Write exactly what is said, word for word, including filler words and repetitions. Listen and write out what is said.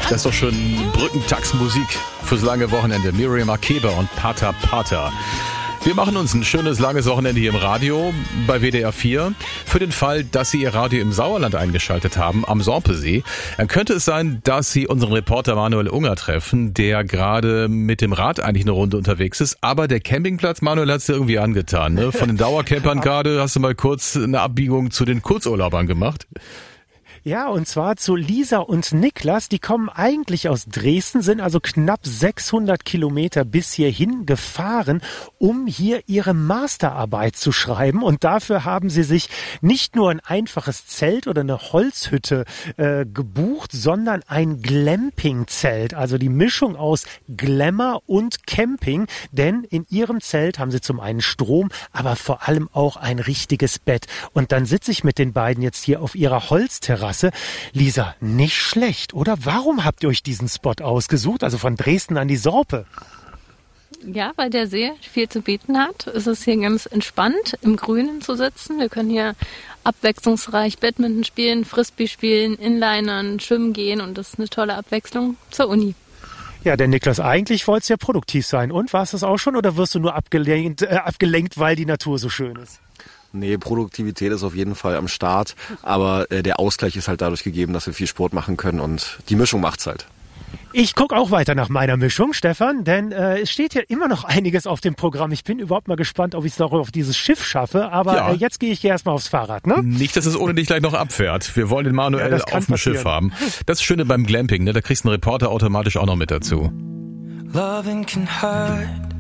Das ist doch schon Brückentaxmusik fürs lange Wochenende. Miriam Makeba und Pata Pata. Wir machen uns ein schönes langes Wochenende hier im Radio bei W D R vier. Für den Fall, dass Sie Ihr Radio im Sauerland eingeschaltet haben, am Sorpesee, dann könnte es sein, dass Sie unseren Reporter Manuel Unger treffen, der gerade mit dem Rad eigentlich eine Runde unterwegs ist. Aber der Campingplatz, Manuel, hat es dir irgendwie angetan. Ne? Von den Dauercampern gerade hast du mal kurz eine Abbiegung zu den Kurzurlaubern gemacht. Ja, und zwar zu Lisa und Niklas. Die kommen eigentlich aus Dresden, sind also knapp sechshundert Kilometer bis hierhin gefahren, um hier ihre Masterarbeit zu schreiben. Und dafür haben sie sich nicht nur ein einfaches Zelt oder eine Holzhütte äh, gebucht, sondern ein Glamping-Zelt. Also die Mischung aus Glamour und Camping. Denn in ihrem Zelt haben sie zum einen Strom, aber vor allem auch ein richtiges Bett. Und dann sitze ich mit den beiden jetzt hier auf ihrer Holzterrasse. Lisa, nicht schlecht, oder? Warum habt ihr euch diesen Spot ausgesucht, also von Dresden an die Sorpe? Ja, weil der See viel zu bieten hat. Es ist hier ganz entspannt, im Grünen zu sitzen. Wir können hier abwechslungsreich Badminton spielen, Frisbee spielen, Inlinern, schwimmen gehen und das ist eine tolle Abwechslung zur Uni. Ja, denn Niklas, eigentlich wolltest du ja produktiv sein. Und, war es das auch schon oder wirst du nur abgelenkt, äh, abgelenkt, weil die Natur so schön ist? Nee, Produktivität ist auf jeden Fall am Start, aber äh, der Ausgleich ist halt dadurch gegeben, dass wir viel Sport machen können und die Mischung macht's halt. Ich gucke auch weiter nach meiner Mischung, Stefan, denn äh, es steht hier immer noch einiges auf dem Programm. Ich bin überhaupt mal gespannt, ob ich es noch auf dieses Schiff schaffe, aber ja. äh, jetzt gehe ich hier erstmal aufs Fahrrad, ne? Nicht, dass es ohne dich gleich noch abfährt. Wir wollen den Manuel ja, auf dem passieren. Schiff haben. Das Schöne beim Glamping, ne? Da kriegst du einen Reporter automatisch auch noch mit dazu. Loving can hurt.